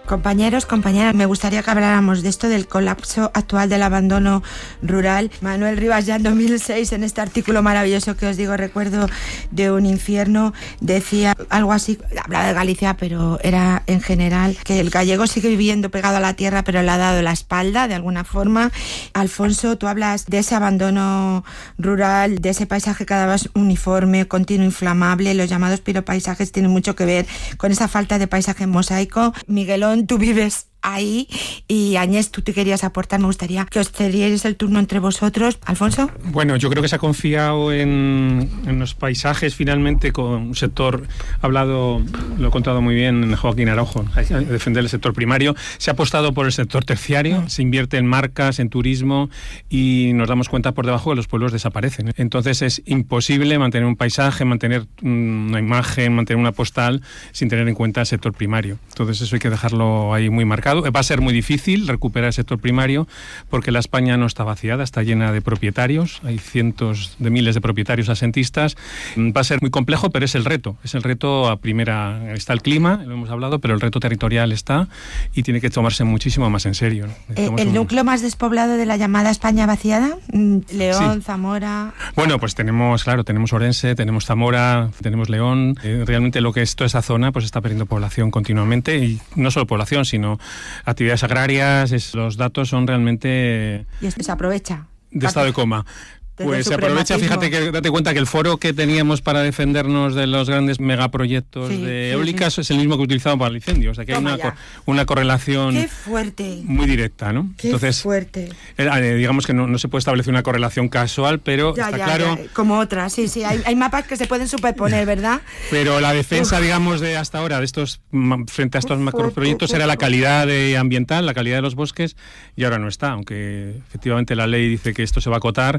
Compañeros, compañeras, me gustaría que habláramos de esto, del colapso actual del abandono rural. Manuel Rivas ya en 2006, en este artículo maravilloso que os digo, recuerdo de un infierno, decía algo así, hablaba de Galicia, pero era en general, que el gallego sigue viviendo pegado a la tierra, pero le ha dado la espalda de alguna forma. Alfonso, tú hablas de ese abandono rural, de ese paisaje cada vez uniforme, continuo, inflamable. Los llamados piropaisajes tienen mucho que ver con esa falta de paisaje en mosaico. Miguelón, tú vives ahí, y Añés, tú te querías aportar. Me gustaría que os cedierais el turno entre vosotros. Alfonso. Bueno, yo creo que se ha confiado en los paisajes finalmente, con un sector, ha hablado, lo ha contado muy bien Joaquín Araujo, defender el sector primario. Se ha apostado por el sector terciario, se invierte en marcas, en turismo, y nos damos cuenta por debajo que los pueblos desaparecen. Entonces es imposible mantener un paisaje, mantener una imagen, mantener una postal sin tener en cuenta el sector primario. Entonces eso hay que dejarlo ahí muy marcado. Va a ser muy difícil recuperar el sector primario porque la España no está vaciada, está llena de propietarios, hay cientos de miles de propietarios asentistas. Va a ser muy complejo, pero es el reto a primera. Está el clima, lo hemos hablado, pero el reto territorial está y tiene que tomarse muchísimo más en serio, ¿no? ¿El núcleo más despoblado de la llamada España vaciada? León, sí. Zamora. Bueno, pues tenemos Orense, tenemos Zamora, tenemos León. Realmente lo que es toda esa zona pues está perdiendo población continuamente, y no solo población, sino actividades agrarias. Los datos son realmente... Y esto se aprovecha. De estado de coma. Pues se aprovecha, fíjate que date cuenta que el foro que teníamos para defendernos de los grandes megaproyectos de eólicas es el mismo que utilizamos para el incendio. O sea que hay una correlación ¡qué fuerte! Muy directa, ¿no? ¡Qué fuerte! Digamos que no se puede establecer una correlación casual, pero está claro... Como otras, sí. Hay mapas que se pueden superponer, ¿verdad? Pero la defensa, digamos, de hasta ahora, de estos frente a estos macroproyectos, era la calidad ambiental, la calidad de los bosques, y ahora no está, aunque efectivamente la ley dice que esto se va a acotar.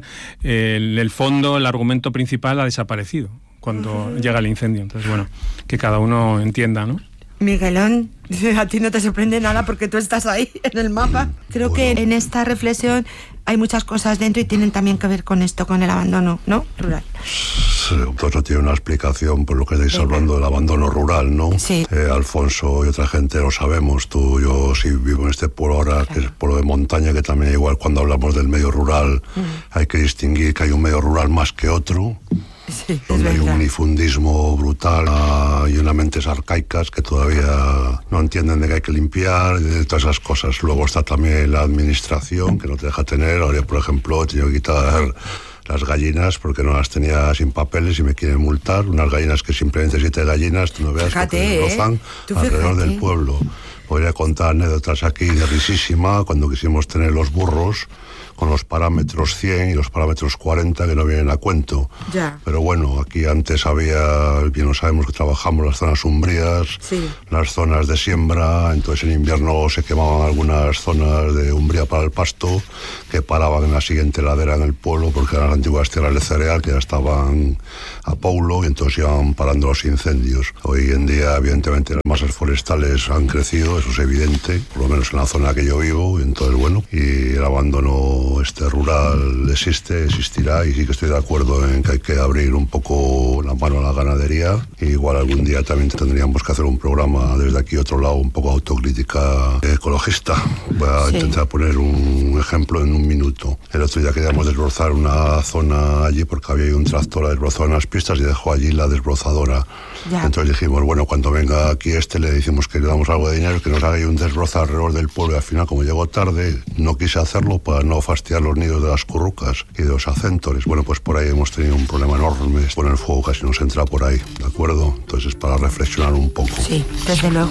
El fondo, el argumento principal ha desaparecido cuando llega el incendio. Entonces, bueno, que cada uno entienda, ¿no? Miguelón, a ti no te sorprende nada porque tú estás ahí en el mapa. Creo que en esta reflexión hay muchas cosas dentro y tienen también que ver con esto, con el abandono, ¿no? Rural. Sí, todo tiene una explicación por lo que estáis hablando del abandono rural, ¿no? Sí. Alfonso y otra gente lo sabemos. Tú, yo sí vivo en este pueblo ahora, que es el pueblo de montaña, que también igual cuando hablamos del medio rural hay que distinguir que hay un medio rural más que otro. Sí, donde hay un minifundismo brutal y unas mentes arcaicas que todavía no entienden de que hay que limpiar, de todas esas cosas. Luego está también la administración, que no te deja tener. Ahora, por ejemplo, he tenido que quitar las gallinas porque no las tenía sin papeles y me quieren multar. Unas gallinas que simplemente 7 gallinas, tú no veas, que rozan alrededor del pueblo. Podría contar anécdotas aquí de risísima, cuando quisimos tener los burros con los parámetros 100 y los parámetros 40 que no vienen a cuento. Ya. Pero bueno, aquí antes había, bien lo sabemos que trabajamos las zonas umbrías, las zonas de siembra, entonces en invierno se quemaban algunas zonas de umbría para el pasto que paraban en la siguiente ladera en el pueblo porque eran las antiguas tierras de cereal que ya estaban a paulo y entonces iban parando los incendios. Hoy en día, evidentemente, las masas forestales han crecido, eso es evidente, por lo menos en la zona que yo vivo, y entonces bueno, y el abandono rural existirá, y sí que estoy de acuerdo en que hay que abrir un poco la mano a la ganadería. Igual algún día también tendríamos que hacer un programa desde aquí otro lado, un poco autocrítica ecologista. Voy a intentar poner un ejemplo en un minuto. El otro día queríamos desbrozar una zona allí porque había un tractor a desbrozar unas pistas y dejó allí la desbrozadora. Ya. Entonces dijimos, bueno, cuando venga aquí le decimos que le damos algo de dinero, que nos haga ahí un desbroza alrededor del pueblo, y al final, como llegó tarde, no quise hacerlo para no fastidiar los nidos de las currucas y de los acéntores. Bueno, pues por ahí hemos tenido un problema enorme con el fuego, casi nos entra por ahí, ¿de acuerdo? Entonces, para reflexionar un poco. Sí, desde luego.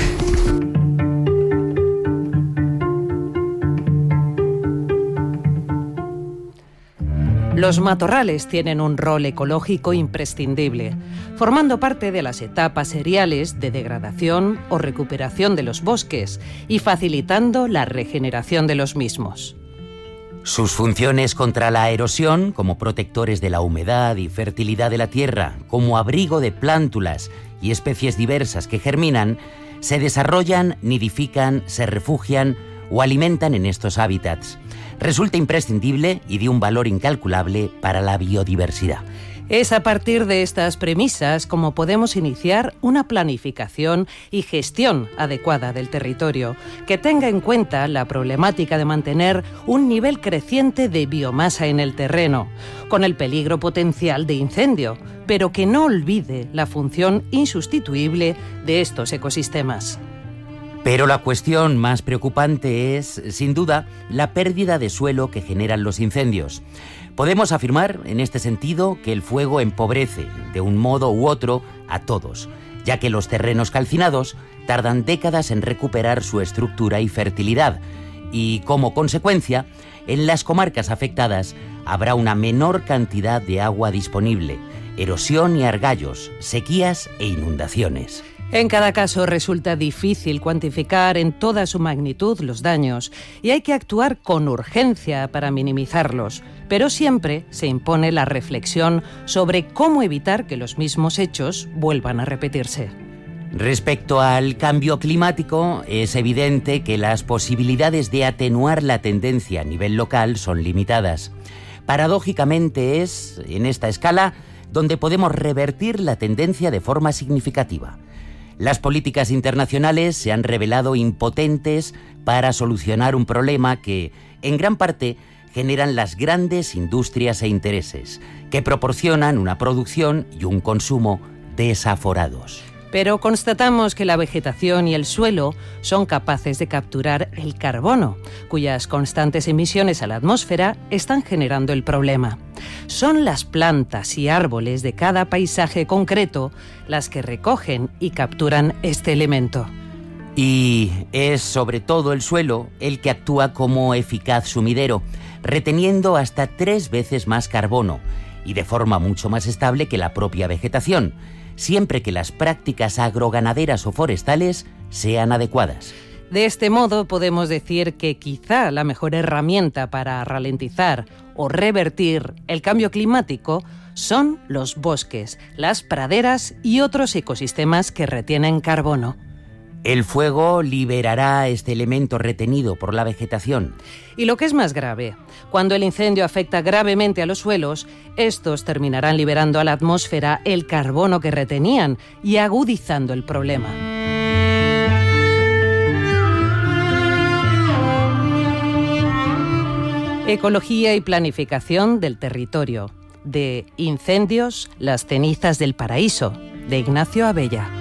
Los matorrales tienen un rol ecológico imprescindible, formando parte de las etapas seriales de degradación o recuperación de los bosques y facilitando la regeneración de los mismos. Sus funciones contra la erosión, como protectores de la humedad y fertilidad de la tierra, como abrigo de plántulas y especies diversas que germinan, se desarrollan, nidifican, se refugian o alimentan en estos hábitats. Resulta imprescindible y de un valor incalculable para la biodiversidad. Es a partir de estas premisas como podemos iniciar una planificación y gestión adecuada del territorio, que tenga en cuenta la problemática de mantener un nivel creciente de biomasa en el terreno, con el peligro potencial de incendio, pero que no olvide la función insustituible de estos ecosistemas. Pero la cuestión más preocupante es, sin duda, la pérdida de suelo que generan los incendios. Podemos afirmar, en este sentido, que el fuego empobrece, de un modo u otro, a todos, ya que los terrenos calcinados tardan décadas en recuperar su estructura y fertilidad, y, como consecuencia, en las comarcas afectadas habrá una menor cantidad de agua disponible, erosión y argallos, sequías e inundaciones. En cada caso resulta difícil cuantificar en toda su magnitud los daños y hay que actuar con urgencia para minimizarlos, pero siempre se impone la reflexión sobre cómo evitar que los mismos hechos vuelvan a repetirse. Respecto al cambio climático, es evidente que las posibilidades de atenuar la tendencia a nivel local son limitadas. Paradójicamente es, en esta escala, donde podemos revertir la tendencia de forma significativa. Las políticas internacionales se han revelado impotentes para solucionar un problema que, en gran parte, generan las grandes industrias e intereses, que proporcionan una producción y un consumo desaforados. Pero constatamos que la vegetación y el suelo son capaces de capturar el carbono, cuyas constantes emisiones a la atmósfera están generando el problema. Son las plantas y árboles de cada paisaje concreto las que recogen y capturan este elemento. Y es sobre todo el suelo el que actúa como eficaz sumidero, reteniendo hasta 3 veces más carbono y de forma mucho más estable que la propia vegetación, siempre que las prácticas agroganaderas o forestales sean adecuadas. De este modo podemos decir que quizá la mejor herramienta para ralentizar o revertir el cambio climático son los bosques, las praderas y otros ecosistemas que retienen carbono. El fuego liberará este elemento retenido por la vegetación. Y lo que es más grave, cuando el incendio afecta gravemente a los suelos, estos terminarán liberando a la atmósfera el carbono que retenían y agudizando el problema. Ecología y planificación del territorio. De Incendios, las cenizas del paraíso, de Ignacio Abella.